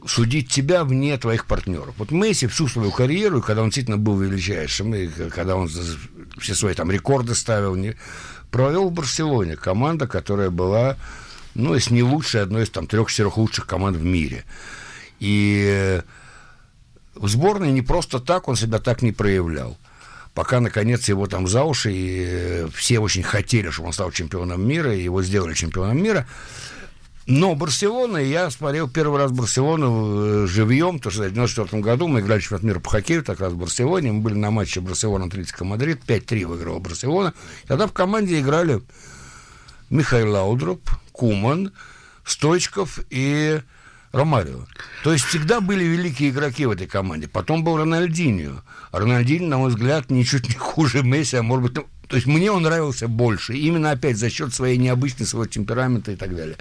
судить тебя вне твоих партнеров. Вот Месси всю свою карьеру, когда он действительно был величайшим, и когда он все свои там рекорды ставил, провел в Барселоне. Команда, которая была, ну, если не лучшей, одной из там 3-4 лучших команд в мире. И в сборной не просто так он себя так не проявлял. Пока, наконец, его там за уши, и все очень хотели, чтобы он стал чемпионом мира, и его сделали чемпионом мира. Но Барселона, я смотрел первый раз Барселону живьем, потому что в 1994 году мы играли в чемпионат мира по хоккею, так раз в Барселоне, мы были на матче Барселона-Атлетико Мадрид, 5-3 выиграла Барселона. Тогда в команде играли Михаил Лаудруп, Куман, Стойчков и Ромарио. То есть всегда были великие игроки в этой команде. Потом был Рональдиньо. Рональдиньо, на мой взгляд, ничуть не хуже Месси, а может быть... Ну, то есть мне он нравился больше. Именно опять за счет своей необычности, своего темперамента и так далее.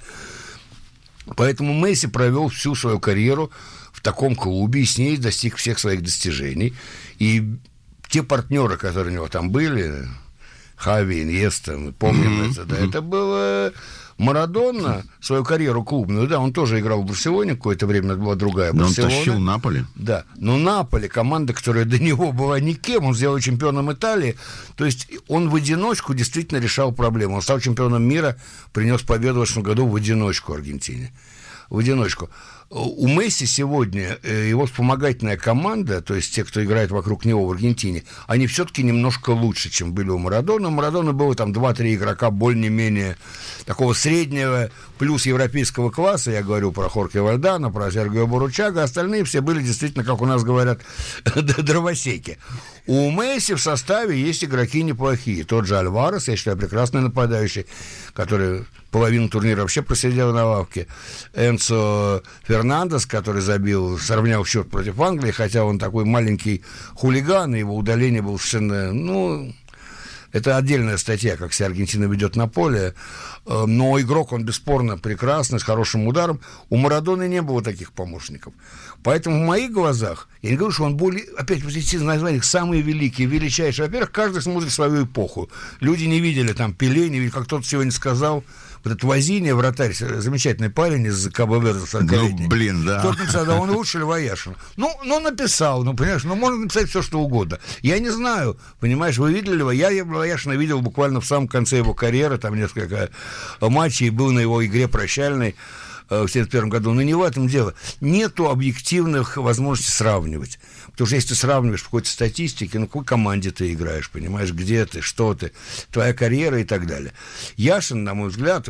Поэтому Месси провел всю свою карьеру в таком клубе и с ней достиг всех своих достижений. И те партнеры, которые у него там были, Хави, Иньеста, мы помним это, да, это было... Марадона свою карьеру клубную, да, он тоже играл в Барселоне какое-то время, это была другая Барселона. Но он тащил Наполи. Да, но Наполи, команда, которая до него была никем, он сделал чемпионом Италии, то есть он в одиночку действительно решал проблему. Он стал чемпионом мира, принес победу в 2008 году в одиночку Аргентине. В одиночку. У Месси сегодня его вспомогательная команда, то есть те, кто играет вокруг него в Аргентине, они все-таки немножко лучше, чем были у Марадона. У Марадона было там 2-3 игрока более-менее такого среднего плюс европейского класса. Я говорю про Хорхе Вальдана, про Сергио Буручага. Остальные все были действительно, как у нас говорят, дровосеки. У Месси в составе есть игроки неплохие. Тот же Альварес, я считаю, прекрасный нападающий, который половину турнира вообще просидел на лавке. Энцо Фернандес, который забил, сравнял счет против Англии, хотя он такой маленький хулиган, и его удаление было совершенно, ну, это отдельная статья, как себя Аргентина ведет на поле, но игрок он бесспорно прекрасный, с хорошим ударом. У Марадоны не было таких помощников. Поэтому в моих глазах, я не говорю, что он более, опять в эти названия, самые великие, величайшие. Во-первых, каждый смотрит свою эпоху. Люди не видели там Пеле, не видели, как кто-то сегодня сказал, вот этот Возиня, вратарь, замечательный парень из Кабо-Верде, 40-летний. Ну, блин, да. Кто-то написал, да, он лучше Льва-Яшина. Ну, написал, ну, понимаешь, ну, можно написать все, что угодно. Я не знаю, понимаешь, вы видели Льва? Я Льва-Яшина видел буквально в самом конце его карьеры, там несколько матчей, был на его игре прощальной в 1971 году. Но не в этом дело. Нету объективных возможностей сравнивать. Потому что если ты сравниваешь в какой-то статистике, ну, в какой команде ты играешь, понимаешь, где ты, что ты, твоя карьера и так далее. Яшин, на мой взгляд,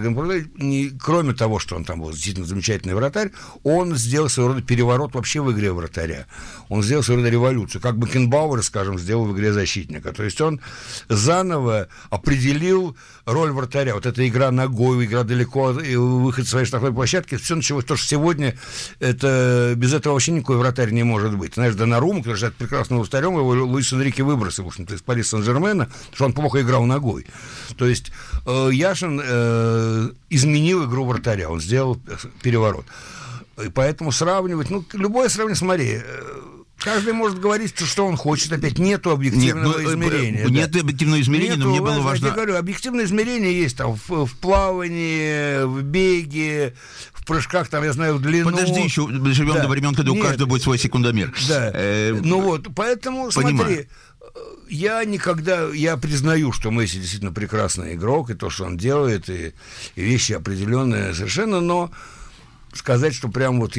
кроме того, что он там был действительно замечательный вратарь, он сделал своего рода переворот вообще в игре вратаря. Он сделал своего рода революцию. Как Бекенбауэр, скажем, сделал в игре защитника. То есть он заново определил роль вратаря. Вот эта игра ногой, игра далеко, выход с своей штрафной площадки, все началось, то, что сегодня это, без этого вообще никакой вратарь не может быть. Знаешь, Донарума, который считается прекрасным вратарем, его Луис Энрике выбросил, в общем-то, из Пари Сен-Жермена, потому что он плохо играл ногой. То есть Яшин изменил игру вратаря, он сделал переворот. И поэтому сравнивать, ну, любое сравнение, смотри, каждый может говорить, что он хочет. Опять нету объективного измерения. Нет объективного измерения, но мне было важно... Я говорю, объективное измерение есть там в плавании, в беге, в прыжках, там, я знаю, в длину. Подожди, еще живем до времен, когда у каждого будет свой секундомер. Да. Ну вот, поэтому, смотри, я признаю, что Месси действительно прекрасный игрок, и то, что он делает, и вещи определенные совершенно, но сказать, что прям вот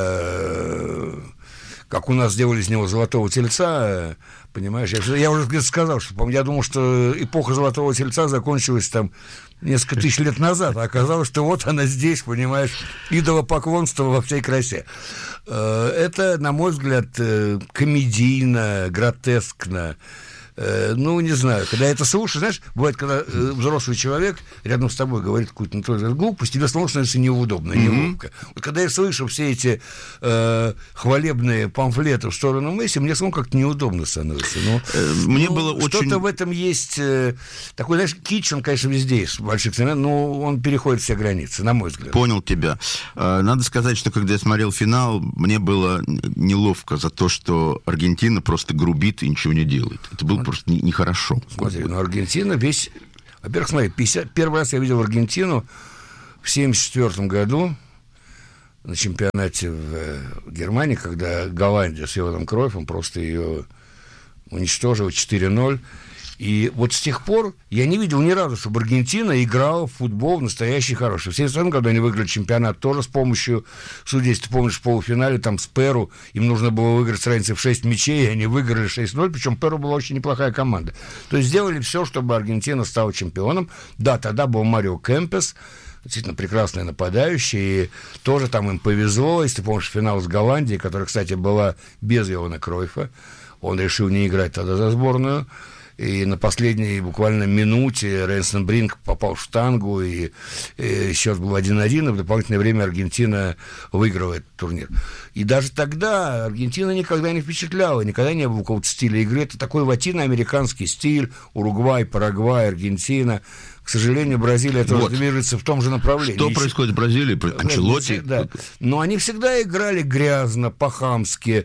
как у нас сделали из него золотого тельца, понимаешь, я уже где-то сказал, что я думал, что эпоха золотого тельца закончилась там несколько тысяч лет назад, а оказалось, что вот она здесь, понимаешь, идолопоклонство во всей красе. Это, на мой взгляд, комедийно, гротескно. Ну, не знаю, когда это слушаешь, знаешь, бывает, когда взрослый человек рядом с тобой говорит какую-то глупость, тебе снова становится неудобно, неловко. Вот когда я слышу все эти хвалебные памфлеты в сторону Месси, мне самому как-то неудобно становится. Мне было что-то очень... в этом есть, такой, знаешь, кич, он, конечно, везде есть, в больших странах, но он переходит все границы, на мой взгляд. Понял тебя. Надо сказать, что когда я смотрел финал, мне было неловко за то, что Аргентина просто грубит и ничего не делает. Это было просто нехорошо. Смотри, ну Аргентина весь... Во-первых, смотри, первый раз я видел Аргентину в 1974 году на чемпионате в Германии, когда Голландия с Йоганом Кройфом просто ее уничтожила 4-0. И вот с тех пор я не видел ни разу, чтобы Аргентина играла в футбол настоящий хороший. В 1972 году они выиграли чемпионат тоже с помощью судей. Если ты помнишь, в полуфинале там с Перу им нужно было выиграть с разницей в 6 мячей, и они выиграли 6-0, причем Перу была очень неплохая команда. То есть сделали все, чтобы Аргентина стала чемпионом. Да, тогда был Марио Кемпес, действительно прекрасный нападающий, и тоже там им повезло. Если ты помнишь, финал с Голландией, которая, кстати, была без Йогана Кройфа, он решил не играть тогда за сборную. И на последней буквально минуте Рейнсен Бринк попал в штангу, и счет был 1-1, и в дополнительное время Аргентина выиграла этот турнир. И даже тогда Аргентина никогда не впечатляла, никогда не было какого-то стиля игры. Это такой латиноамериканский стиль: Уругвай, Парагвай, Аргентина. К сожалению, Бразилия тоже движется в том же направлении. Что происходит в Бразилии? Анчелотти? Да. Но они всегда играли грязно, по-хамски,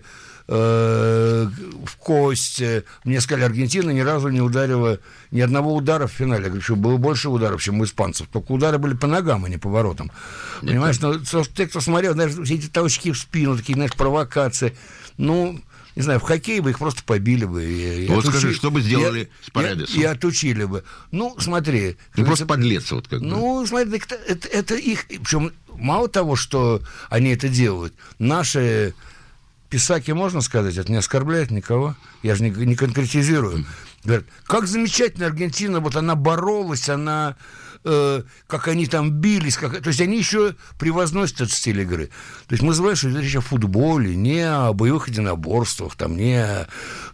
в кость. Мне сказали, Аргентина ни разу не ударила ни одного удара в финале. Я говорю, что было больше ударов, чем у испанцев. Только удары были по ногам, а не по воротам. Понимаешь, но те, кто смотрел, знаешь, все эти толчки в спину, такие, знаешь, провокации. Ну, не знаю, в хоккей бы их просто побили бы. Вот скажи, что бы сделали с Паредесом? И отучили бы. Ну, смотри. Ну, просто подлец, вот как бы. Ну, смотри, это их... Причем мало того, что они это делают, наши... Писаки, можно сказать, это не оскорбляет никого. Я же не конкретизирую. Говорят, как замечательно Аргентина, вот она боролась, она, как они там бились. То есть они еще превозносят этот стиль игры. То есть мы называем, что это речь о футболе, не о боевых единоборствах, там, не о...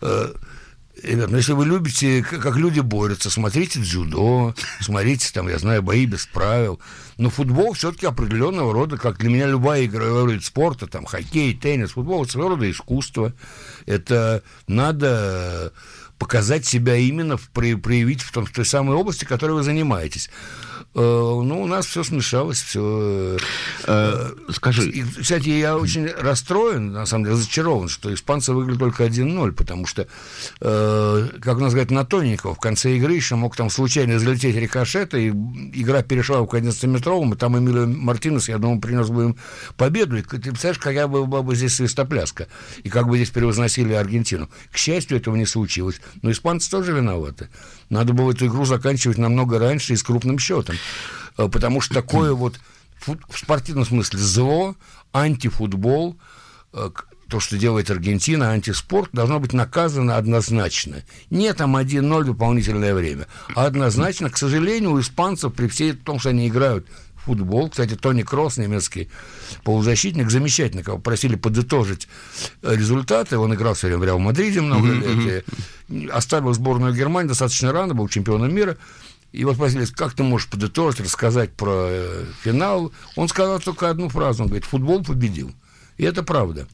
Ребят, ну, если вы любите, как люди борются, смотрите дзюдо, смотрите, там, я знаю, бои без правил. Но футбол все-таки определенного рода, как для меня любая игра вид спорта, там, хоккей, теннис, футбол, это своего рода искусство. Это надо показать себя именно, проявить в той самой области, которой вы занимаетесь. Ну, у нас все смешалось, все... Скажи... И, кстати, я очень расстроен, на самом деле, разочарован, что испанцы выиграли только 1-0, потому что, как у нас говорят, на тоненького в конце игры еще мог там случайно залететь рикошет, и игра перешла к 11-метровому, и там Эмилио Мартинес, я думаю, принес бы им победу. И ты представляешь, какая была бы здесь свистопляска, и как бы здесь превозносили Аргентину. К счастью, этого не случилось. Но испанцы тоже виноваты. Надо было эту игру заканчивать намного раньше и с крупным счетом. Потому что такое вот в спортивном смысле зло, антифутбол, то, что делает Аргентина, антиспорт, должно быть наказано однозначно. Не там 1-0 дополнительное время, а однозначно, к сожалению, у испанцев, при всей том, что они играют в футбол, кстати, Тони Кросс, немецкий полузащитник, замечательно, кого просили подытожить результаты, он играл все время в Реал Мадриде много лет, и оставил сборную Германии достаточно рано, был чемпионом мира. И вот спросили, как ты можешь подытожить, рассказать про финал? Он сказал только одну фразу, он говорит, футбол победил. И это правда.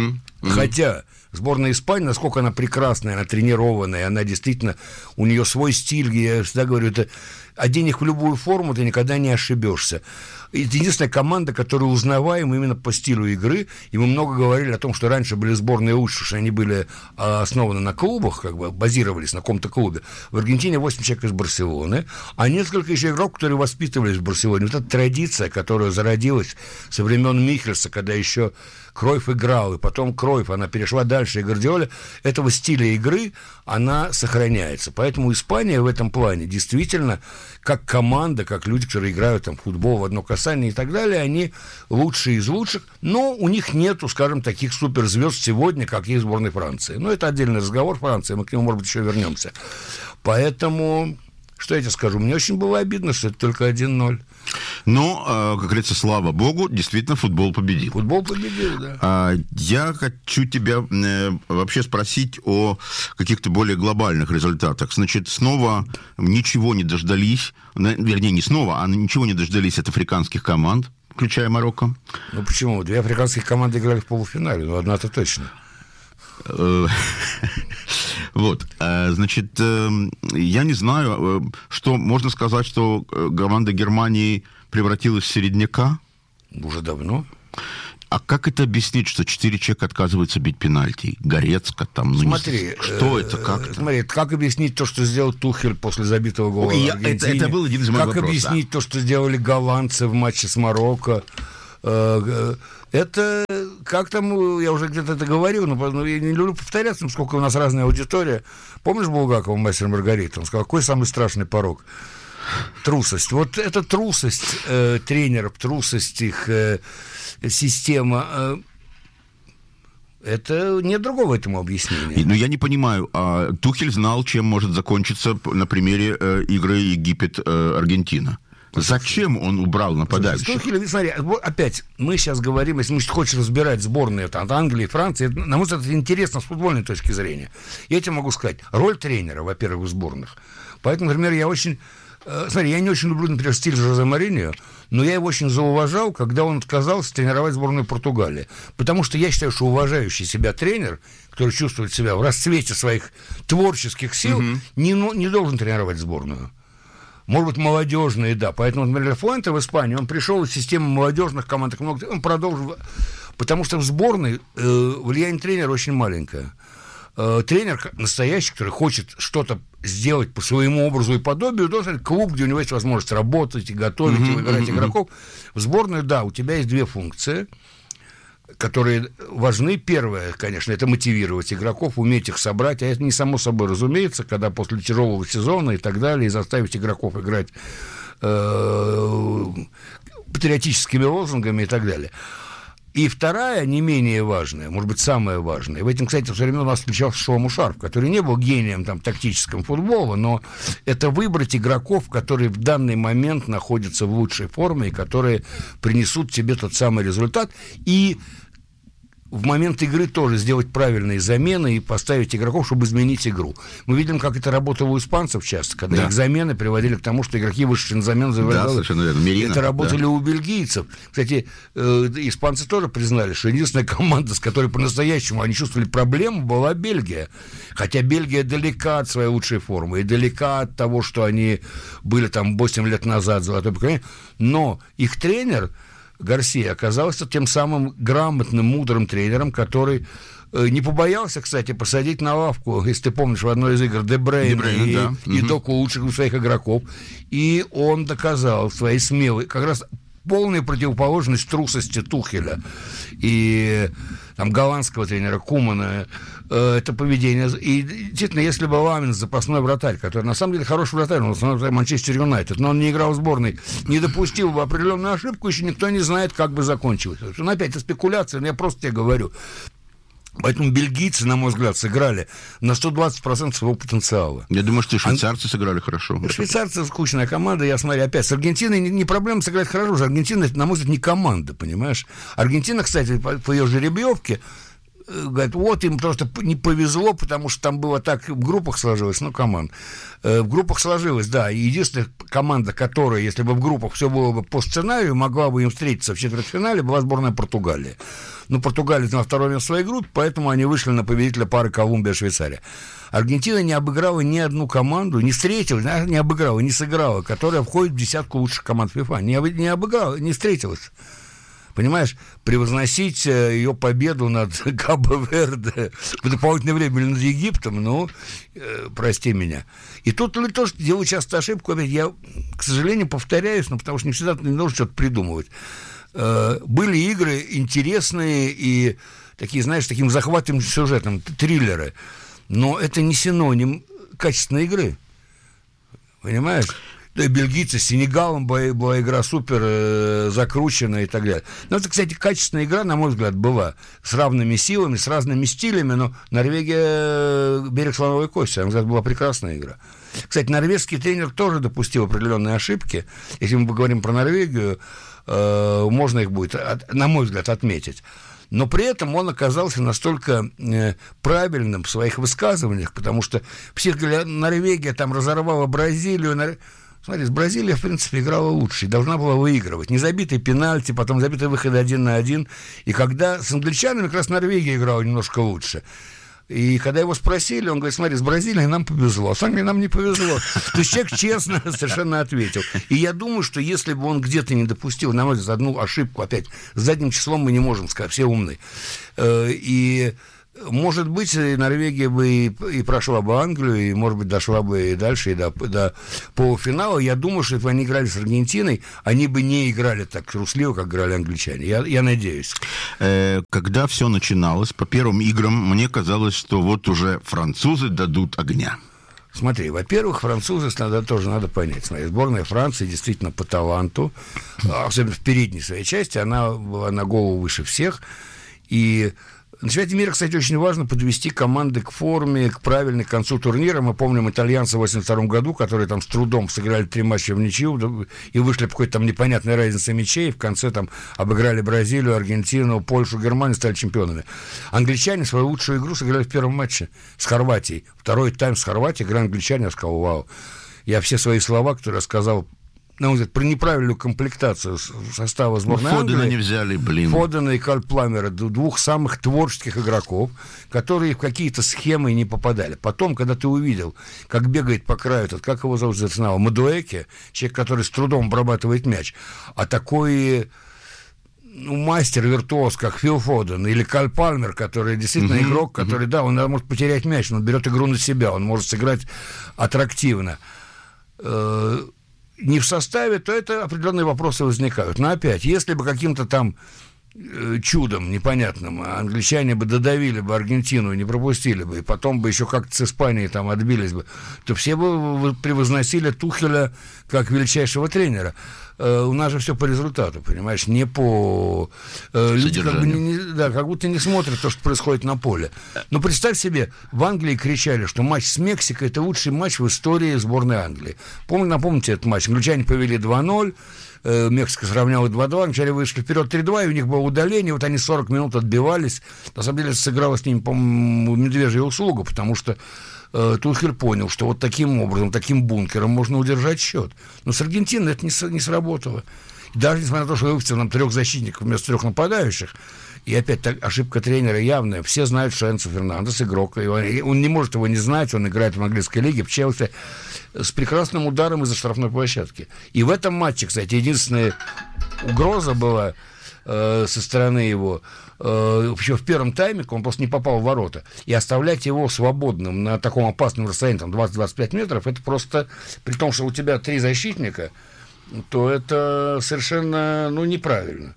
Хотя сборная Испании, насколько она прекрасная, она тренированная, она действительно, у нее свой стиль, я всегда говорю, это одень их в любую форму, ты никогда не ошибешься. Это единственная команда, которая узнаваема именно по стилю игры, и мы много говорили о том, что раньше были сборные лучше, что они были основаны на клубах, как бы базировались на каком-то клубе. В Аргентине 8 человек из Барселоны, а несколько еще игроков, которые воспитывались в Барселоне. Вот эта традиция, которая зародилась со времен Михельса, когда еще Кройф играл, и потом Кройф, она перешла дальше, и Гвардиола, этого стиля игры, она сохраняется. Поэтому Испания в этом плане действительно, как команда, как люди, которые играют там в футбол в одно касание и так далее, они лучшие из лучших, но у них нету, скажем, таких суперзвезд сегодня, как есть в сборной Франции. Но это отдельный разговор Франции, мы к нему, может быть, еще вернемся. Поэтому, что я тебе скажу, мне очень было обидно, что это только 1-0. Но, как говорится, слава богу, действительно футбол победил. Футбол победил, да. Я хочу тебя вообще спросить о каких-то более глобальных результатах. Значит, снова ничего не дождались, вернее, не снова, а ничего не дождались от африканских команд, включая Марокко. Ну почему? 2 африканских команды играли в полуфинале, но одна-то точно. Вот, значит, я не знаю, что можно сказать, что команда Германии превратилась в середняка? Уже давно. А как это объяснить, что 4 человека отказываются бить пенальти? Горецко там, ну смотри, что это, как-то? Смотри, как объяснить то, что сделал Тухель после забитого гола в Аргентине? Это был один из моих вопросов. Как объяснить то, что сделали голландцы в матче с Марокко? Это, как там, я уже где-то это говорил, но я не люблю повторяться, сколько у нас разная аудитория. Помнишь Булгакова «Мастер и Маргарита»? Он сказал, какой самый страшный порок? Трусость. Вот эта трусость тренеров, трусость их система... Это нет другого этому объяснения. Но я не понимаю, Тухель знал, чем может закончиться на примере игры Египет-Аргентина. Зачем он убрал нападающих? Тухель, смотри, опять, мы сейчас говорим, если хочешь разбирать сборные от Англии и Франции, на мой взгляд, это интересно с футбольной точки зрения. Я тебе могу сказать, роль тренера, во-первых, в сборных. Поэтому, например, я не очень люблю, например, стиль Жозе Мориньо, но я его очень зауважал, когда он отказался тренировать сборную Португалии. Потому что я считаю, что уважающий себя тренер, который чувствует себя в расцвете своих творческих сил, не должен тренировать сборную. Может быть, молодежные, да. Поэтому, например, Фуэнте в Испании, он пришел из системы молодежных команд, он продолжил. Потому что в сборной влияние тренера очень маленькое. Тренер настоящий, который хочет что-то сделать по своему образу и подобию, должен клуб, где у него есть возможность работать и готовить, и выбирать игроков. В сборную, да, у тебя есть две функции, которые важны. Первое, конечно, это мотивировать игроков, уметь их собрать, а это не само собой разумеется, когда после тяжелого сезона и так далее, и заставить игроков играть патриотическими лозунгами и так далее. И вторая, не менее важная, может быть, самая важная, в этом, кстати, в свое время у нас включался Шоуму Шарп, который не был гением там тактического футбола, но это выбрать игроков, которые в данный момент находятся в лучшей форме и которые принесут тебе тот самый результат, и в момент игры тоже сделать правильные замены и поставить игроков, чтобы изменить игру. Мы видим, как это работало у испанцев часто, когда их замены приводили к тому, что игроки вышли на замену. Совершенно верно. Мерина, это работали у бельгийцев. Кстати, испанцы тоже признали, что единственная команда, с которой по-настоящему они чувствовали проблему, была Бельгия. Хотя Бельгия далека от своей лучшей формы и далека от того, что они были там 8 лет назад золотой поколение. Но их тренер Гарсия оказался тем самым грамотным, мудрым тренером, который не побоялся, кстати, посадить на лавку, если ты помнишь, в одной из игр Де Брейна и Доку лучших своих игроков. И он доказал своей смелой, как раз полная противоположность трусости Тухеля и там, голландского тренера Кумана, это поведение. И действительно, если бы Ламинс, запасной вратарь, который на самом деле хороший вратарь, он в Манчестер Юнайтед, но он не играл в сборной, не допустил бы определенную ошибку, еще никто не знает, как бы закончилось. Ну, опять, это спекуляция, но я просто тебе говорю. Поэтому бельгийцы, на мой взгляд, сыграли на 120% своего потенциала. Я думаю, что и швейцарцы сыграли хорошо. Швейцарцы скучная команда. Я смотрю, опять, с Аргентиной не проблема сыграть хорошо. Уже Аргентина, это, на мой взгляд, не команда, понимаешь? Аргентина, кстати, по ее жеребьевке, говорит, вот им просто не повезло, потому что там было так, в группах сложилось, команд. В группах сложилось, да. И единственная команда, которая, если бы в группах все было бы по сценарию, могла бы им встретиться в четвертьфинале, была сборная Португалии. Но Португалия на втором месте в своей группе, поэтому они вышли на победителя пары Колумбия-Швейцария. Аргентина не обыграла ни одну команду, не встретилась, не обыграла, не сыграла, которая входит в десятку лучших команд ФИФА. Не обыграла, не встретилась. Понимаешь, превозносить ее победу над Кабо-Верде в дополнительное время или над Египтом, прости меня. И тут тоже делаю часто ошибку, опять я, к сожалению, повторяюсь, потому что не всегда ты не должен что-то придумывать. Были игры интересные и такие, знаешь, таким захватывающим сюжетом, триллеры, но это не синоним качественной игры. Понимаешь? Да и бельгийцы с Сенегалом была игра супер закрученная и так далее. Но это, кстати, качественная игра, на мой взгляд, была с равными силами, с разными стилями, но Норвегия берег слоновой кости, на мой взгляд, была прекрасная игра. Кстати, норвежский тренер тоже допустил определенные ошибки. Если мы поговорим про Норвегию, можно их будет, на мой взгляд, отметить. Но при этом он оказался настолько правильным в своих высказываниях, потому что все говорили, Норвегия там разорвала Бразилию. Смотри, Бразилия, в принципе, играла лучше и должна была выигрывать. Незабитый пенальти, потом забитый выход 1-1. И когда с англичанами, как раз Норвегия играла немножко лучше. И когда его спросили, он говорит, смотри, с Бразилией нам повезло, а с Англией нам не повезло. То есть человек честно совершенно ответил. И я думаю, что если бы он где-то не допустил, на мой взгляд, одну ошибку, опять, с задним числом мы не можем сказать, все умны. И Может быть, Норвегия бы и прошла бы Англию, и, может быть, дошла бы и дальше, и до полуфинала. Я думаю, что если бы они играли с Аргентиной, они бы не играли так трусливо, как играли англичане. Я надеюсь. Когда все начиналось, по первым играм, мне казалось, что вот уже французы дадут огня. Смотри, во-первых, французы тоже надо понять. Смотри, сборная Франции действительно по таланту, особенно в передней своей части, она была на голову выше всех. И на чемпионате мира, кстати, очень важно подвести команды к форме, к правильной к концу турнира. Мы помним итальянцев в 1982 году, которые там с трудом сыграли 3 матча в ничью и вышли по какой-то там непонятной разнице мячей, и в конце там обыграли Бразилию, Аргентину, Польшу, Германию, стали чемпионами. Англичане свою лучшую игру сыграли в первом матче с Хорватией. Второй тайм с Хорватией играли англичане, я сказал, вау. Я все свои слова, которые я сказал, на мой взгляд, про неправильную комплектацию состава сборной Англии. Фодена не взяли, блин. Фодена и Каль Пламера, 2 самых творческих игроков, которые в какие-то схемы не попадали. Потом, когда ты увидел, как бегает по краю этот, как его зовут, Арсенала, Мадуэке, человек, который с трудом обрабатывает мяч, а такой мастер, виртуоз, как Фил Фоден или Каль Палмер, который действительно игрок, который, да, он может потерять мяч, но он берет игру на себя, он может сыграть аттрактивно. Не в составе, то это определенные вопросы возникают. Но опять, если бы каким-то там чудом непонятным англичане бы додавили бы Аргентину и не пропустили бы, и потом бы еще как-то с Испанией там отбились бы, то все бы превозносили Тухеля как величайшего тренера. У нас же все по результату, понимаешь, не по... Люди как будто не смотрят то, что происходит на поле. Но представь себе, в Англии кричали, что матч с Мексикой – это лучший матч в истории сборной Англии. Напомните этот матч. Англичане повели 2-0, Мексика сравняла 2-2, англичане вышли вперед 3-2, и у них было удаление, вот они 40 минут отбивались. На самом деле, сыграла с ними, по-моему, медвежья услуга, потому что Тухель понял, что вот таким образом, таким бункером можно удержать счет. Но с Аргентиной это не сработало. И даже несмотря на то, что выпустил нам 3 защитников вместо 3 нападающих, и опять так, ошибка тренера явная. Все знают, что Энцо Фернандес игрок. И он не может его не знать, он играет в английской лиге, в Челси, с прекрасным ударом из-за штрафной площадки. И в этом матче, кстати, единственная угроза была со стороны его, еще в первом тайме, он просто не попал в ворота, и оставлять его свободным на таком опасном расстоянии, там 20-25 метров, это просто, при том, что у тебя 3 защитника, то это совершенно, неправильно.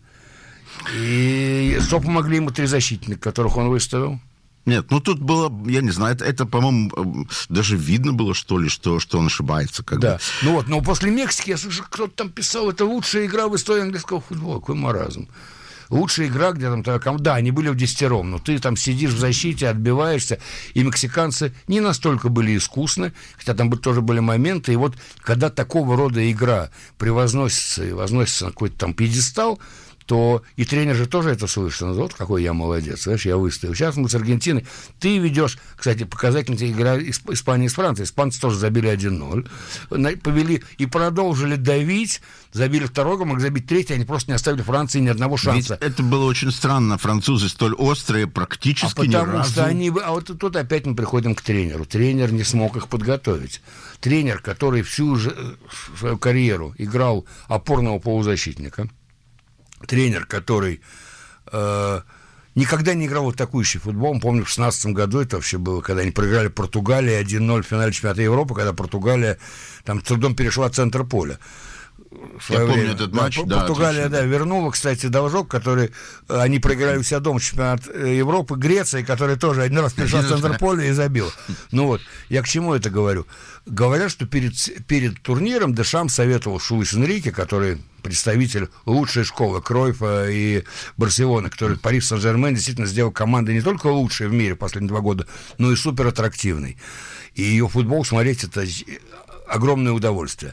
И что помогли ему 3 защитника, которых он выставил? Нет, тут было, я не знаю, это по-моему, даже видно было, что ли, что он ошибается. Да, но после Мексики, я слышу, кто-то там писал, это лучшая игра в истории английского футбола. Какой маразм. Лучшая игра, где там... Да, они были в 10-ром, но ты там сидишь в защите, отбиваешься, и мексиканцы не настолько были искусны, хотя там тоже были моменты, и вот когда такого рода игра превозносится и возносится на какой-то там пьедестал, то и тренер же тоже это слышит. Он говорит, вот какой я молодец, знаешь, я выставил. Сейчас мы с Аргентиной. Ты ведешь, кстати, показательная игра Испании с Францией. Испанцы тоже забили 1-0. Повели и продолжили давить. Забили 2-го, могли забить 3-й. Они просто не оставили Франции ни одного шанса. Ведь это было очень странно. Французы столь острые, практически ни разу. Потому что они... А вот тут опять мы приходим к тренеру. Тренер не смог их подготовить. Тренер, который всю свою карьеру играл опорного полузащитника, тренер, который никогда не играл в атакующий футбол. Помню, в 2016 году это вообще было, когда они проиграли Португалии 1-0 в финале чемпионата Европы, когда Португалия там с трудом перешла центр поля. Я помню этот матч. Португалия, вернула, кстати, должок, который они проиграли у себя дома чемпионат Европы. Греция, которая тоже один раз перешла в центр поля и забила. Я к чему это говорю? Говорят, что перед турниром Дешам советовал Луис Энрике, который представитель лучшей школы Кройфа и Барселоны, который Пари Сен-Жермен действительно сделал команду не только лучшей в мире последние 2 года, но и супер аттрактивной. И ее футбол смотреть — это огромное удовольствие.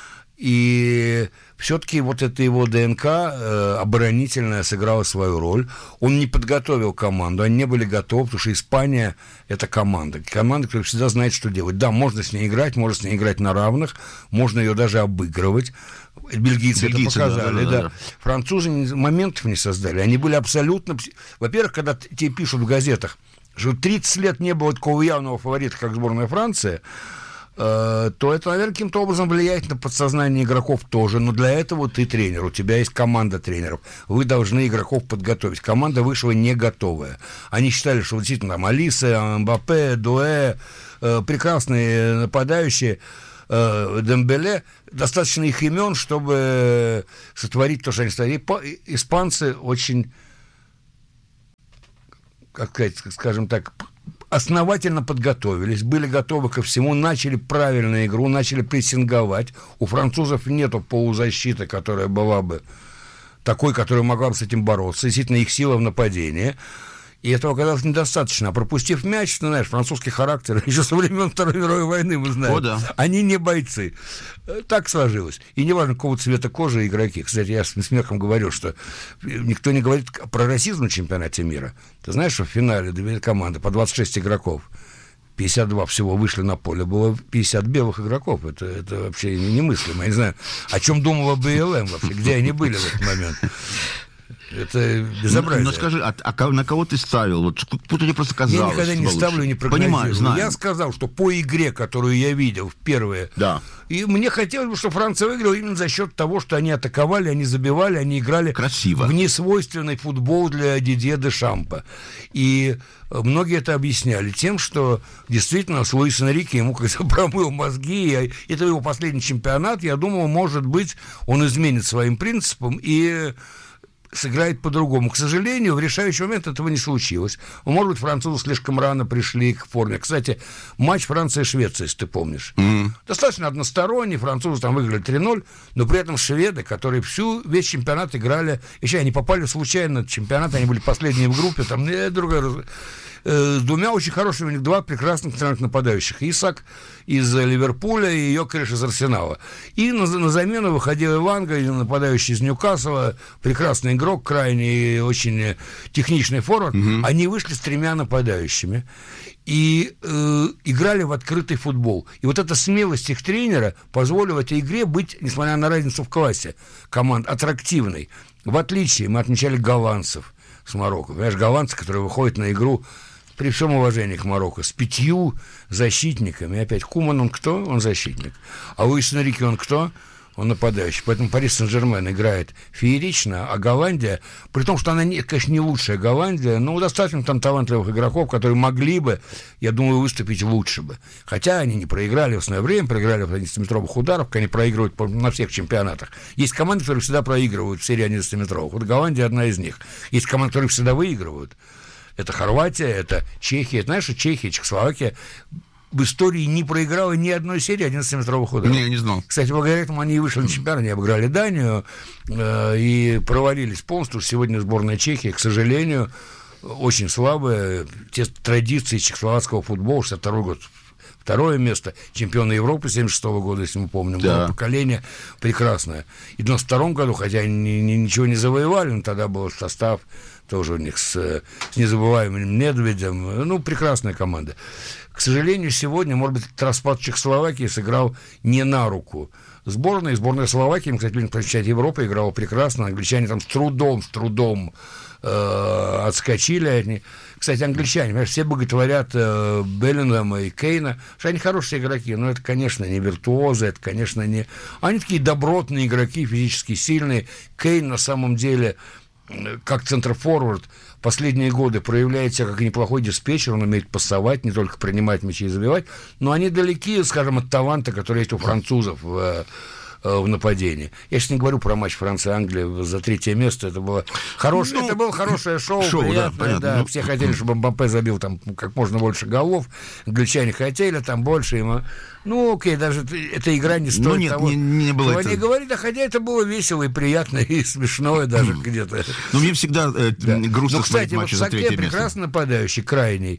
И все-таки вот это его ДНК оборонительная сыграла свою роль. Он не подготовил команду, они не были готовы, потому что Испания – это команда. Команда, которая всегда знает, что делать. Да, можно с ней играть, можно с ней играть на равных, можно ее даже обыгрывать. Бельгийцы это показали, да. Французы моментов не создали. Они были абсолютно... Во-первых, когда тебе пишут в газетах, что 30 лет не было такого явного фаворита, как сборная Франции, то это, наверное, каким-то образом влияет на подсознание игроков тоже. Но для этого ты тренер, у тебя есть команда тренеров. Вы должны игроков подготовить. Команда вышла не готовая. Они считали, что действительно там Алиса, Мбаппе, Дуэ, прекрасные нападающие, Дембеле, достаточно их имен, чтобы сотворить то, что они стали. Испанцы очень, как сказать, скажем так, основательно подготовились, были готовы ко всему, начали правильную игру, начали прессинговать. У французов нету полузащиты, которая была бы такой, которая могла бы с этим бороться. Действительно, их сила в нападении. И этого оказалось недостаточно. А пропустив мяч, ты знаешь, французский характер, еще со времен Второй мировой войны мы знаем. О, да. Они не бойцы. Так сложилось. И неважно, какого цвета кожи игроки. Кстати, я с смехом говорил, что никто не говорит про расизм на чемпионате мира. Ты знаешь, что в финале две команды по 26 игроков, 52 всего вышли на поле, было 50 белых игроков. Это вообще немыслимо. Я не знаю, о чем думала БЛМ вообще, где они были в этот момент. Это безобразие. Но скажи, на кого ты ставил? Вот тут тебе просто казалось. Я никогда не ставлю, не прогнозирую. Понимаю, знаю. Я сказал, что по игре, которую я видел в первые... Да. И мне хотелось бы, чтобы Франция выиграла именно за счет того, что они атаковали, они забивали, они играли... Красиво. В несвойственный футбол для Дидье Дешампа. И многие это объясняли тем, что действительно с Луисом Энрике ему как-то промыл мозги. Это его последний чемпионат. Я думал, может быть, он изменит своим принципам и сыграет по-другому. К сожалению, в решающий момент этого не случилось. Может быть, французы слишком рано пришли к форме. Кстати, матч Франция-Швеция, если ты помнишь. Достаточно односторонний. Французы там выиграли 3-0, но при этом шведы, которые весь чемпионат играли... Еще они попали случайно в чемпионат, они были последние в группе, там другая... С двумя очень хорошими, у них два прекрасных центральных нападающих. Исак из Ливерпуля и Йокериш из Арсенала. И на замену выходил Иванга, нападающий из Ньюкасла, прекрасный игрок, крайне очень техничный форвард. Они вышли с тремя нападающими и играли в открытый футбол. И вот эта смелость их тренера позволила этой игре быть, несмотря на разницу в классе команд, аттрактивной. В отличие, мы отмечали голландцев с Марокко. Понимаешь, голландцы, которые выходят на игру, при всем уважении к Марокко, с 5 защитниками. И опять, Куман, он кто? Он защитник. А Луис Энрике, он кто? Он нападающий. Поэтому Пари Сен-Жермен играет феерично, а Голландия, при том, что она, конечно, не лучшая Голландия, но достаточно там талантливых игроков, которые могли бы, я думаю, выступить лучше бы. Хотя они не проиграли в основное время, проиграли в 11-метровых ударов, они проигрывают на всех чемпионатах. Есть команды, которые всегда проигрывают в серии 11-метровых. Вот Голландия одна из них. Есть команды, которые всегда выигрывают. Это Хорватия, это Чехия. Знаешь, что Чехия, Чехословакия в истории не проиграла ни одной серии 11-метровых ударов. Не, я не знал. Кстати, благодаря этому они и вышли на чемпионат, они обыграли Данию и провалились полностью. Сегодня сборная Чехии, к сожалению, очень слабая. Те традиции чехословацкого футбола, 62 год, второе место, чемпионы Европы 76-го года, если мы помним, да. Было поколение прекрасное. И в 92-м году, хотя они ничего не завоевали, но тогда был состав тоже у них с незабываемым Недведем. Ну, прекрасная команда. К сожалению, сегодня, может быть, распад Чехословакии сыграл не на руку сборной. Сборная Словакии, кстати, в чемпионате Европы играла прекрасно. Англичане там с трудом отскочили от них. Кстати, англичане, понимаешь, все боготворят Беллингема и Кейна, что они хорошие игроки, но это, конечно, не виртуозы, это, конечно, не... Они такие добротные игроки, физически сильные. Кейн, на самом деле, как центр-форвард, последние годы проявляет себя как неплохой диспетчер, он умеет пасовать, не только принимать мячи и забивать, но они далеки, скажем, от таланта, который есть у французов в нападении. Я сейчас не говорю про матч Франция-Англия за 3-е место. Это было хорошее, это было хорошее шоу, приятное. Да, все хотели, чтобы Мбаппе забил там как можно больше голов. Англичане хотели, там больше ему. Ну, окей, даже эта игра не стоит того, не было этого не говорить, а хотя это было весело и приятно, и смешное даже где-то. Ну, мне всегда грустно смотреть матчи за 3-е место. Прекрасно нападающий, крайний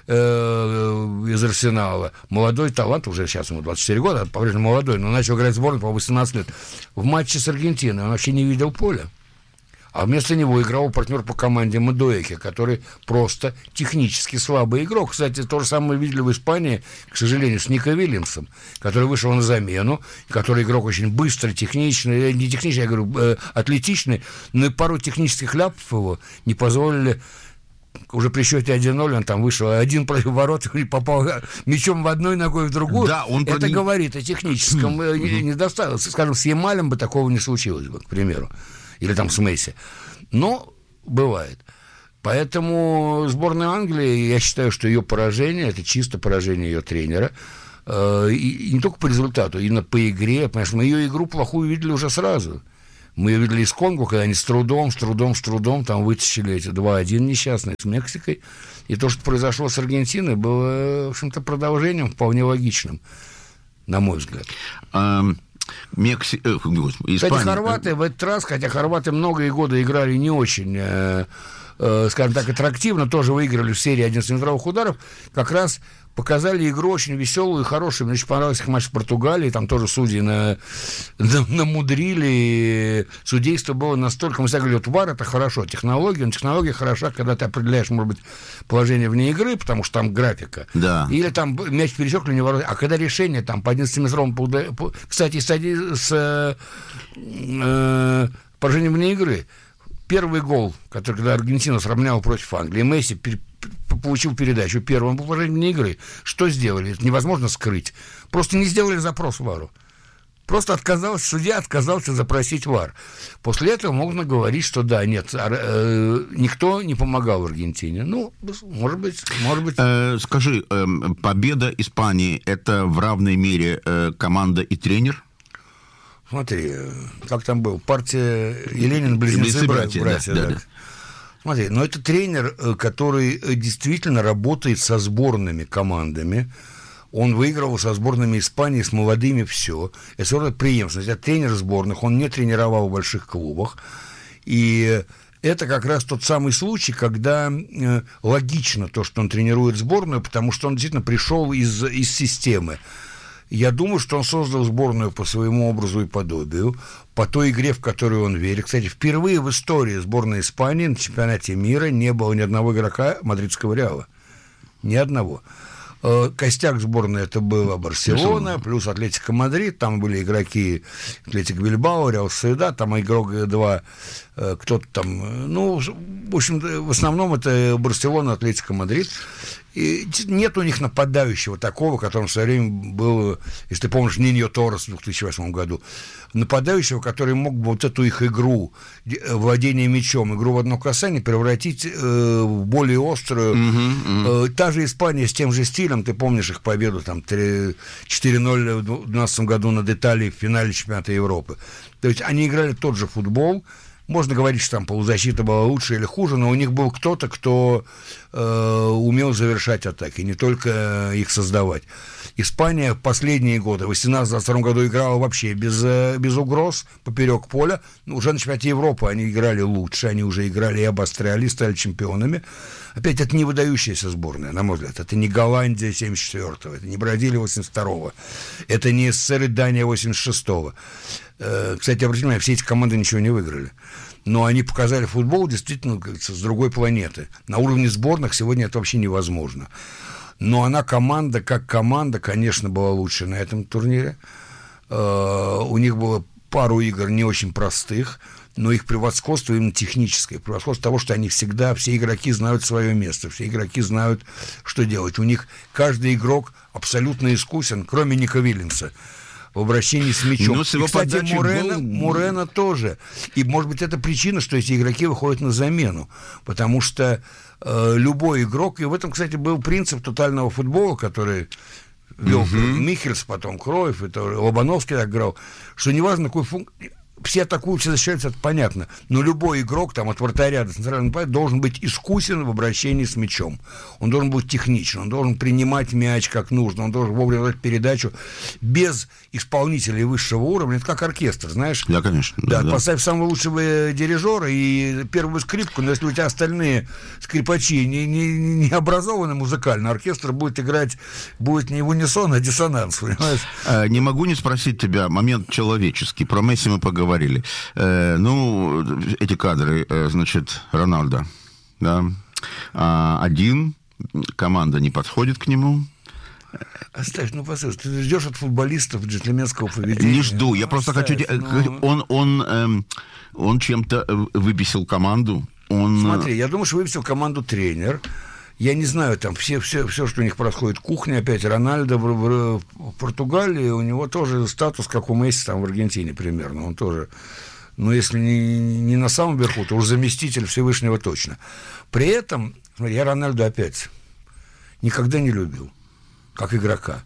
из Арсенала. Молодой талант, уже сейчас ему 24 года, по-прежнему молодой, но начал играть в сборную по 18 лет. В матче с Аргентиной он вообще не видел поля. А вместо него играл партнер по команде Мадуэке, который просто технически слабый игрок. Кстати, то же самое мы видели в Испании, к сожалению, с Нико Вильямсом, который вышел на замену, который игрок очень быстрый, техничный, не техничный, я говорю, атлетичный, но и пару технических ляпов его не позволили уже при счете 1-0 он там вышел один против ворот и попал мячом в одной ногой в другую. Да, это говорит о техническом недостатке. Скажем, с Ямалем бы такого не случилось бы, к примеру. Или там с Месси. Но бывает. Поэтому сборная Англии, я считаю, что ее поражение, это чисто поражение ее тренера. И не только по результату, именно по игре. Потому что мы ее игру плохую видели уже сразу. Мы ее видели из Конго, когда они с трудом там вытащили эти 2-1 несчастные с Мексикой. И то, что произошло с Аргентиной, было, в общем-то, продолжением вполне логичным, на мой взгляд. Испания. Хорваты в этот раз, хотя хорваты многие годы играли не очень, скажем так, аттрактивно, тоже выиграли в серии 11-метровых ударов, как раз показали игру очень веселую и хорошую. Мне очень понравился их матч в Португалии, там тоже судьи намудрили, судейство было настолько... Мы всегда говорили, вот ВАР — это хорошо, технология, но технология хороша, когда ты определяешь, может быть, положение вне игры, потому что там графика, да. Или там мяч пересек или не ворот, а когда решение там по 11-метровому... Кстати, с положением вне игры, первый гол, который, когда Аргентина сравняла против Англии, Месси получил передачу первым по положению вне игры. Что сделали? Это невозможно скрыть. Просто не сделали запрос в ВАРу. Просто судья отказался запросить ВАР. После этого можно говорить, что да, нет, никто не помогал Аргентине. Ну, может быть. Скажи, победа Испании – это в равной мере команда и тренер? Смотри, как там был, партия и Ленин, близнецы-братья. Да. Смотри, но это тренер, который действительно работает со сборными командами. Он выигрывал со сборными Испании, с молодыми все. Это преемственность. Это тренер сборных, он не тренировал в больших клубах. И это как раз тот самый случай, когда логично то, что он тренирует сборную, потому что он действительно пришел из системы. Я думаю, что он создал сборную по своему образу и подобию, по той игре, в которую он верит. Кстати, впервые в истории сборной Испании на чемпионате мира не было ни одного игрока мадридского Реала. Ни одного. Костяк сборной это была Барселона, плюс Атлетико Мадрид, там были игроки Атлетико Бильбао, Реал Сосьедад, там игрок 2, кто-то там, ну, в общем, в основном это Барселона, Атлетико Мадрид. И нет у них нападающего такого, которым в свое время был, если ты помнишь, Ниньо Торрес в 2008 году, нападающего, который мог бы вот эту их игру, владение мячом, игру в одно касание превратить в более острую. Та же Испания с тем же стилем, ты помнишь их победу, там 4-0 в 2012 году над Италией в финале чемпионата Европы. То есть они играли тот же футбол. Можно говорить, что там полузащита была лучше или хуже, но у них был кто-то, кто умел завершать атаки, не только их создавать. Испания в последние годы, в 18-22 году играла вообще без угроз, поперек поля. Уже на чемпионате Европы они играли лучше, они уже играли и обостряли, стали чемпионами. Опять, это не выдающаяся сборная, на мой взгляд. Это не Голландия 74-го, это не Бразилия 82-го, это не СССР и Дания 86-го. Кстати, обратите внимание, все эти команды ничего не выиграли. Но они показали футбол действительно, как говорится, с другой планеты. На уровне сборных сегодня это вообще невозможно. Но она команда, как команда, конечно, была лучше на этом турнире. У них было пару игр не очень простых, но их превосходство именно техническое. Превосходство того, что они всегда, все игроки знают свое место, все игроки знают, что делать. У них каждый игрок абсолютно искусен, кроме Ника Вильямса в обращении с мячом. И, кстати, Морено тоже. И, может быть, это причина, что эти игроки выходят на замену. Потому что любой игрок... И в этом, кстати, был принцип тотального футбола, который вел Михельс, потом Кройф, это Лобановский так играл, что неважно, какой функции... Все атакуют, все защищаются, это понятно. Но любой игрок, там, от вратаря до центрального нападения, должен быть искусен в обращении с мячом. Он должен быть техничен, он должен принимать мяч как нужно, он должен вовремя дать передачу. Без исполнителей высшего уровня, это как оркестр, знаешь? Да, конечно. Да. Поставь самого лучшего дирижера и первую скрипку, но если у тебя остальные скрипачи не образованы музыкально, оркестр будет играть, будет не в унисон, а диссонанс, понимаешь? Не могу не спросить тебя, момент человеческий. Про Месси мы поговорили. Эти кадры, значит, Рональдо, да, один, команда не подходит к нему. Оставь, послушай, ты ждешь от футболистов джентльменского поведения. Не жду, я просто хочу... Он чем-то выбесил команду, Смотри, я думаю, что вывесил команду тренер. Я не знаю, там все, что у них происходит. Кухня опять, Рональдо в Португалии, у него тоже статус, как у Месси там в Аргентине примерно. Он тоже, ну, если не на самом верху, то уж заместитель Всевышнего точно. При этом, смотри, я Рональдо опять никогда не любил, как игрока.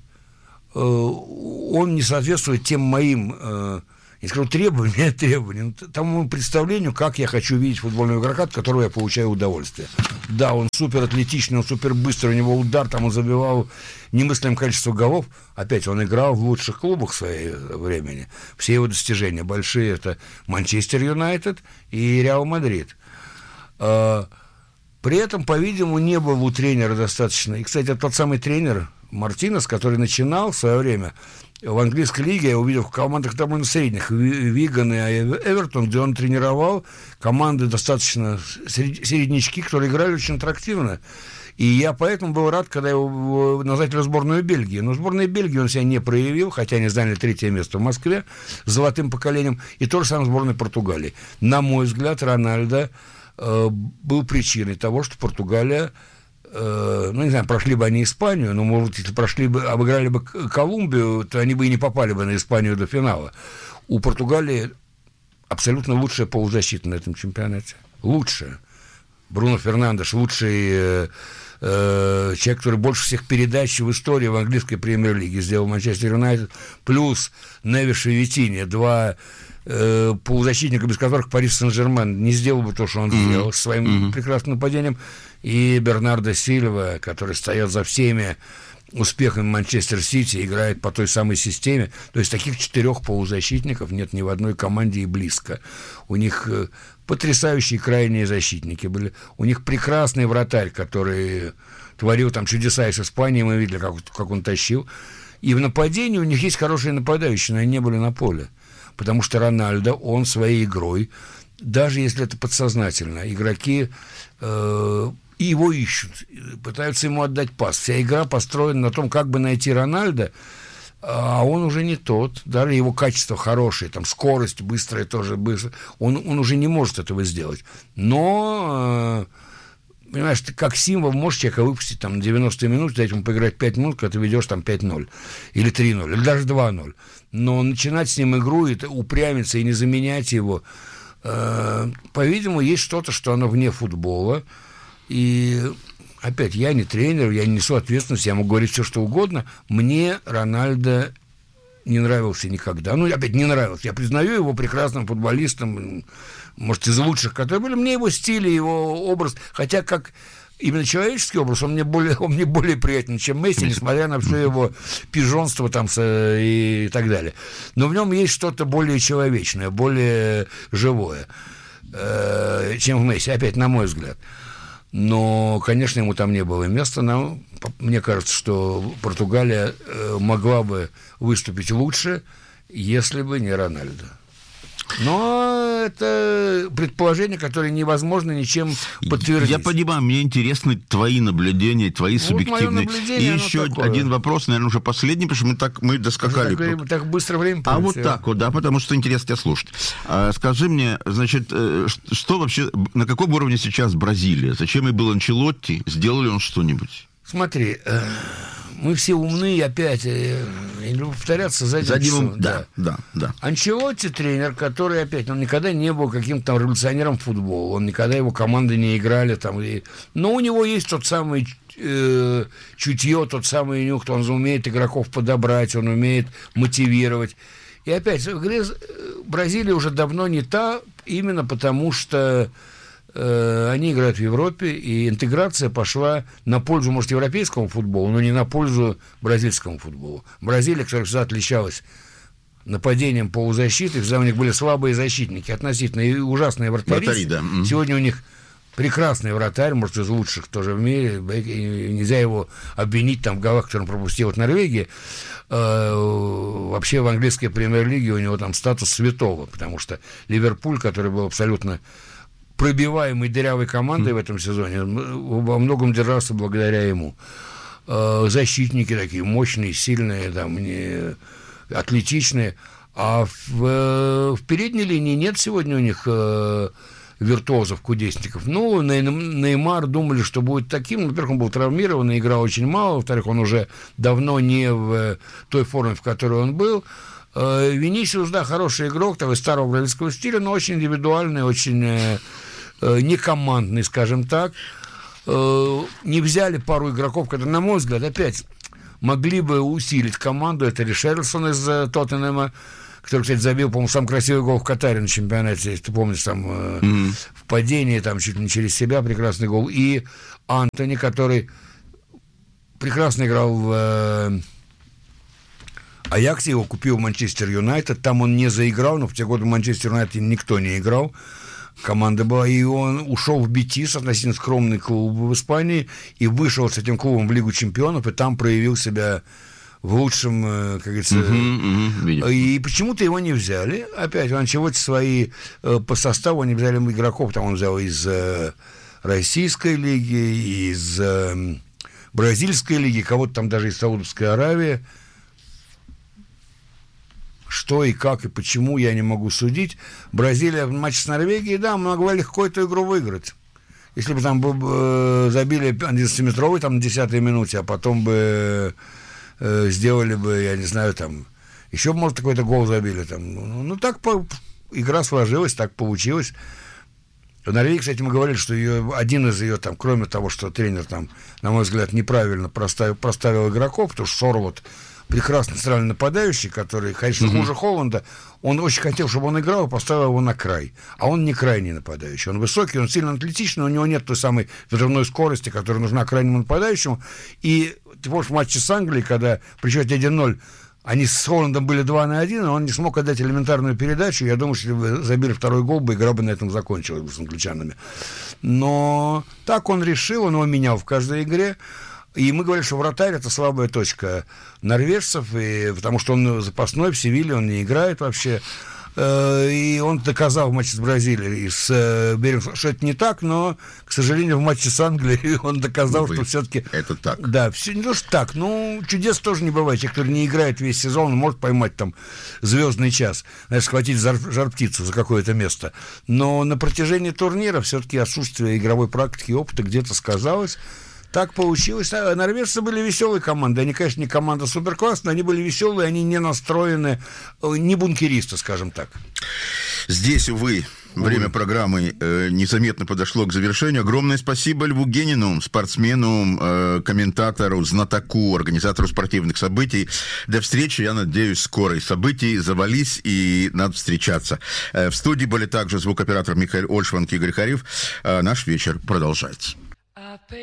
Он не соответствует тем моим... Я скажу, требованиям, тому представлению, как я хочу видеть футбольного игрока, от которого я получаю удовольствие. Да, он супер атлетичный, он супер быстрый, у него удар, там он забивал немыслимое количество голов. Опять, он играл в лучших клубах в свое времени. Все его достижения большие, это Манчестер Юнайтед и Реал Мадрид. При этом, по-видимому, не было у тренера достаточно. И, кстати, тот самый тренер Мартинес, который начинал в свое время в английской лиге, я увидел в командах довольно средних, Виган и Эвертон, где он тренировал команды достаточно середнячки, которые играли очень аттрактивно. И я поэтому был рад, когда его назначили в сборную Бельгии. Но в сборной Бельгии он себя не проявил, хотя они заняли 3-е место в Москве с золотым поколением, и то же самое в сборной Португалии. На мой взгляд, Рональдо был причиной того, что Португалия, ну, не знаю, прошли бы они Испанию, но, может, если обыграли бы Колумбию, то они бы и не попали бы на Испанию до финала. У Португалии абсолютно лучшая полузащита на этом чемпионате. Лучшая. Бруно Фернандеш, лучший человек, который больше всех передач в истории в английской премьер-лиге сделал Манчестер Юнайтед, плюс Невиш и Витинья, два полузащитника, без которых Парис Сен-Жермен не сделал бы то, что он сделал своим прекрасным нападением, и Бернардо Сильва, который стоит за всеми успехами Манчестер Сити, играет по той самой системе. То есть таких 4 полузащитников нет ни в одной команде и близко. У них потрясающие крайние защитники были. У них прекрасный вратарь, который творил там чудеса из Испании, мы видели, как он тащил. И в нападении у них есть хорошие нападающие, но они не были на поле. Потому что Рональдо, он своей игрой, даже если это подсознательно, игроки его ищут, пытаются ему отдать пас. Вся игра построена на том, как бы найти Рональдо, а он уже не тот. Даже его качество хорошее, там скорость быстрая тоже быстро. Он уже не может этого сделать. Но... Понимаешь, ты как символ можешь человека выпустить там на 90 минут, дать ему поиграть 5 минут, когда ты ведешь там 5-0, или 3-0, или даже 2-0. Но начинать с ним игру, и упрямиться, и не заменять его, по-видимому, есть что-то, что оно вне футбола. И, опять, я не тренер, я не несу ответственность, я могу говорить все, что угодно. Мне Рональдо не нравился никогда. Ну, опять, не нравился. Я признаю его прекрасным футболистом, может, из лучших, которые были. Мне его стиль, его образ, хотя как именно человеческий образ, он мне более приятен, чем Месси, несмотря на все его пижонство там и так далее. Но в нем есть что-то более человечное, более живое, чем в Месси, опять, на мой взгляд. Но, конечно, ему там не было места. Но мне кажется, что Португалия могла бы выступить лучше, если бы не Рональдо. Но это предположение, которое невозможно ничем подтвердить. Я понимаю, мне интересны твои наблюдения, твои субъективные. И еще один вопрос, наверное, уже последний, потому что мы доскакали. Так быстро время пройдет. Вот так вот, да, потому что интересно тебя слушать. Скажи мне, значит, что вообще, на каком уровне сейчас Бразилия? Зачем и был Анчелотти? Сделал ли он что-нибудь? Смотри, мы все умны, опять, я люблю повторяться, да. Анчелотти тренер, который, опять, он никогда не был каким-то там революционером футбола, он никогда его команды не играли там, но у него есть тот самый чутье, тот самый нюх, он умеет игроков подобрать, он умеет мотивировать. И опять, в игре Бразилия уже давно не та, именно потому что они играют в Европе, и интеграция пошла на пользу, может, европейскому футболу, но не на пользу бразильскому футболу. Бразилия, которая всегда отличалась нападением полузащиты, всегда у них были слабые защитники, относительно и ужасные вратари. Да. Сегодня у них прекрасный вратарь, может, из лучших тоже в мире, и нельзя его обвинить там в голах, которые он пропустил от Норвегии. Вообще в английской премьер-лиге у него там статус святого, потому что Ливерпуль, который был абсолютно пробиваемой дырявой командой в этом сезоне, во многом держался благодаря ему. Защитники такие мощные, сильные, там, атлетичные. А в передней линии нет сегодня у них виртуозов, кудесников. Ну, Неймар думали, что будет таким. Во-первых, он был травмирован, играл очень мало. Во-вторых, он уже давно не в той форме, в которой он был. Винисиус, да, хороший игрок, того старого бразильского стиля, но очень индивидуальный, очень некомандный, скажем так. Не взяли пару игроков, которые, на мой взгляд, опять могли бы усилить команду. Это Ришарлисон из Тоттенхэма, который, кстати, забил, по-моему, самый красивый гол в Катаре на чемпионате, если ты помнишь, там в падении, там чуть ли не через себя прекрасный гол. И Антони, который прекрасно играл в Аяксе, его купил Манчестер Юнайтед, там он не заиграл, но в те годы в Манчестер Юнайтед никто не играл, команда была, и он ушел в Бетис, относительно скромный клуб в Испании, и вышел с этим клубом в Лигу чемпионов, и там проявил себя в лучшем, как говорится, и почему-то его не взяли, опять, Анчелотти свои по составу не взяли игроков, там он взял из Российской лиги, из Бразильской лиги, кого-то там даже из Саудовской Аравии. Что и как, и почему, я не могу судить. Бразилия в матче с Норвегией, да, могла легко эту игру выиграть. Если бы там забили 11-метровый там, на 10-й минуте, а потом бы сделали бы, я не знаю, там, еще, может, какой-то гол забили. Там. Ну так игра сложилась, так получилось. В Норвегии, кстати, мы говорили, что один из ее, там, кроме того, что тренер, там, на мой взгляд, неправильно проставил игроков, потому что Сорвот прекрасный центральный нападающий, который, конечно, хуже Холланда, он очень хотел, чтобы он играл, и поставил его на край. А он не крайний нападающий. Он высокий, он сильно атлетичный, у него нет той самой взрывной скорости, которая нужна крайнему нападающему. И ты помнишь, в матче с Англией, когда при счете 1-0 они с Холландом были 2-1, и он не смог отдать элементарную передачу. Я думаю, что если бы забили второй гол, бы игра бы на этом закончилась бы с англичанами. Но так он решил, он его менял в каждой игре. И мы говорили, что вратарь – это слабая точка норвежцев, потому что он запасной в Севилье, он не играет вообще. И он доказал в матче с Бразилией, с Берингом, что это не так, но, к сожалению, в матче с Англией он доказал, что все-таки... Это так. Да, все не то, что так, ну, чудес тоже не бывает. Человек, который не играет весь сезон, он может поймать там звездный час, знаешь, схватить жар-птицу за какое-то место. Но на протяжении турнира все-таки отсутствие игровой практики и опыта где-то сказалось. Так получилось. Норвежцы были веселые команды. Они, конечно, не команда суперкласс, но они были веселые, они не настроены, не бункеристы, скажем так. Здесь, увы, время программы незаметно подошло к завершению. Огромное спасибо Льву Генину, спортсмену, комментатору, знатоку, организатору спортивных событий. До встречи, я надеюсь, скорой. Событий завались, и надо встречаться. В студии были также звукооператор Михаил Ольшванг и Игорь Харев. Наш вечер продолжается.